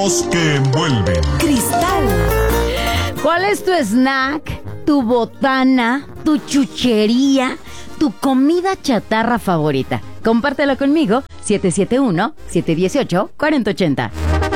Que envuelven. Cristal. ¿Cuál es tu snack, tu botana, tu chuchería, tu comida chatarra favorita? Compártelo conmigo, 771-718-4080.